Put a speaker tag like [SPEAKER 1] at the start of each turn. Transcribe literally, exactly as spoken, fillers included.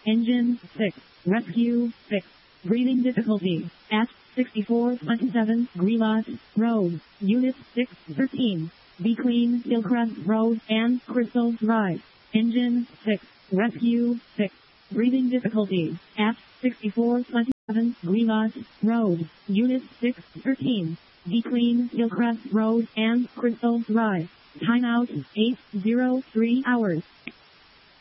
[SPEAKER 1] Engine six. Rescue six. Breathing difficulty at sixty-four twenty-seven Greelot Road, Unit six thirteen. Between Hillcrest Road and Crystal Drive. Engine six. Rescue six. Breathing difficulty at sixty-four twenty-seven Greelot Road, Unit six thirteen. Between Hillcrest Road and Crystal Drive. Timeout eight oh three hours.